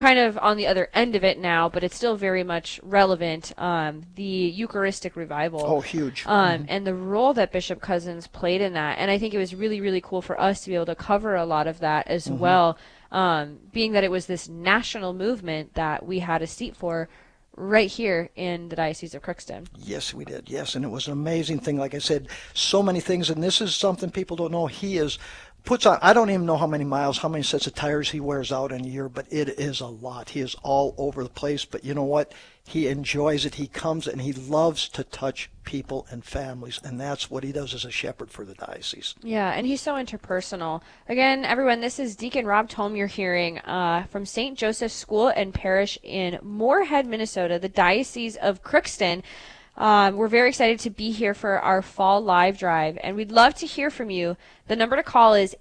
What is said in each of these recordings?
kind of on the other end of it now, but it's still very much relevant, the Eucharistic revival. Oh, huge. And the role that Bishop Cousins played in that. And I think it was really, really cool for us to be able to cover a lot of that as well, being that it was this national movement that we had a seat for right here in the Diocese of Crookston. Yes, we did. Yes, and it was an amazing thing. Like I said, so many things, and this is something people don't know. He puts on, I don't even know how many miles, how many sets of tires he wears out in a year, but it is a lot. He is all over the place, but you know what? He enjoys it. He comes and he loves to touch people and families, and that's what he does as a shepherd for the diocese. Yeah, and he's so interpersonal. Again, everyone, this is Deacon Rob Thome you're hearing from St. Joseph's School and Parish in Moorhead, Minnesota, the Diocese of Crookston. We're very excited to be here for our fall live drive, and we'd love to hear from you. The number to call is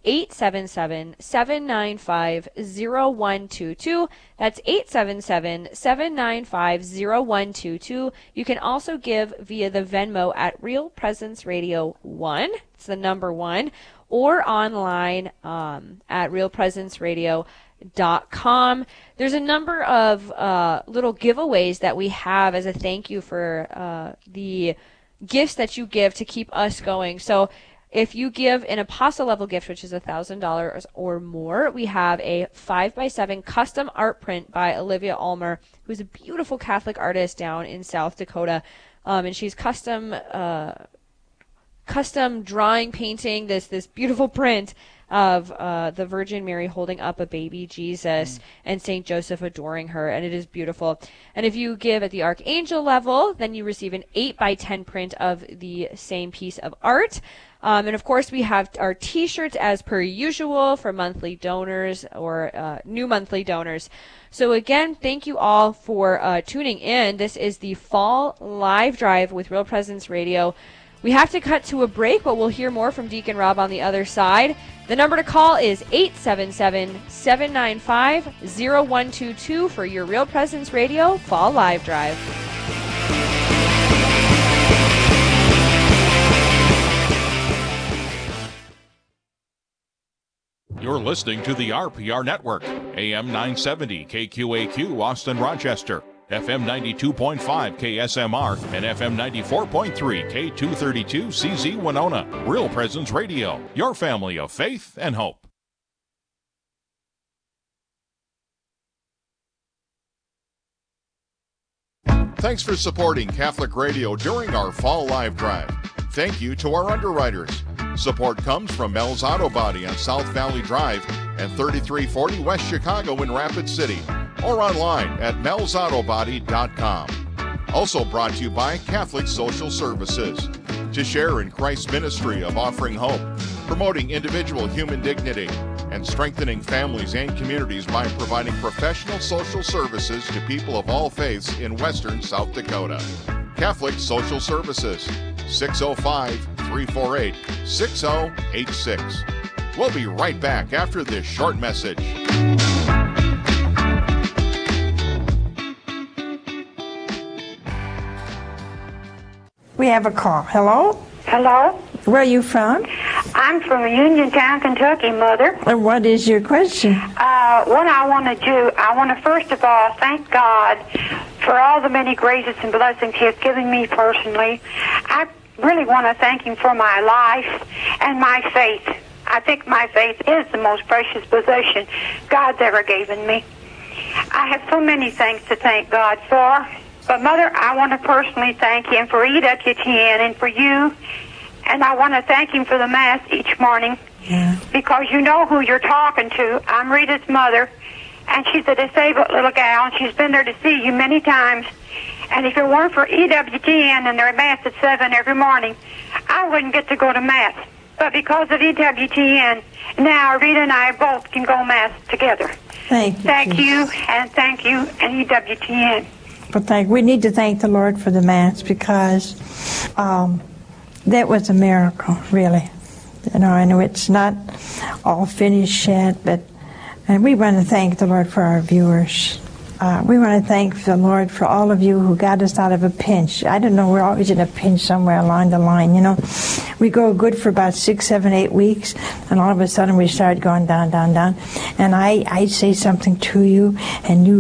877-795-0122. That's 877-795-0122. You can also give via the Venmo at Real Presence Radio 1. It's the number 1. Or online at realpresenceradio.com. There's a number of little giveaways that we have as a thank you for the gifts that you give to keep us going. So if you give an apostle level gift, which is $1,000 or more, we have a 5x7 custom art print by Olivia Ulmer, who's a beautiful Catholic artist down in South Dakota. And she's custom drawing, painting this beautiful print of the Virgin Mary holding up a baby Jesus and St. Joseph adoring her, and it is beautiful. And if you give at the Archangel level, then you receive an 8x10 print of the same piece of art. And of course, we have our T-shirts as per usual for monthly donors or new monthly donors. So again, thank you all for tuning in. This is the Fall Live Drive with Real Presence Radio. We have to cut to a break, but we'll hear more from Deacon Rob on the other side. The number to call is 877-795-0122 for your Real Presence Radio Fall Live Drive. You're listening to the RPR Network, AM 970 KQAQ Austin Rochester, FM 92.5 KSMR, and FM 94.3 K232 CZ Winona. Real Presence Radio, your family of faith and hope. Thanks for supporting Catholic Radio during our Fall Live Drive. Thank you to our underwriters. Support comes from Mel's Auto Body on South Valley Drive and 3340 West Chicago in Rapid City, or online at melsautobody.com. Also brought to you by Catholic Social Services, to share in Christ's ministry of offering hope, promoting individual human dignity, and strengthening families and communities by providing professional social services to people of all faiths in western South Dakota. Catholic Social Services, 605-348-6086. We'll be right back after this short message. We have a call. Hello? Hello? Where are you from? I'm from Uniontown, Kentucky, Mother. And what is your question? What I want to do, I want to first of all thank God for all the many graces and blessings He has given me personally. I really want to thank Him for my life and my faith. I think my faith is the most precious possession God's ever given me. I have so many things to thank God for. But, Mother, I want to personally thank Him for EWTN and for you. And I want to thank Him for the Mass each morning. Yeah. Because you know who you're talking to. I'm Rita's mother. And she's a disabled little gal. And she's been there to see you many times. And if it weren't for EWTN and their Mass at 7 every morning, I wouldn't get to go to Mass. But because of EWTN, now Rita and I both can go Mass together. Thank you. Thank you, and EWTN. But we need to thank the Lord for the Mass, because that was a miracle, really. You know, I know it's not all finished yet, and we want to thank the Lord for our viewers. we want to thank the Lord for all of you who got us out of a pinch. I don't know, we're always in a pinch somewhere along the line, you know. We go good for about 6, 7, 8 weeks, and all of a sudden we start going down, down, down. And I say something to you, and you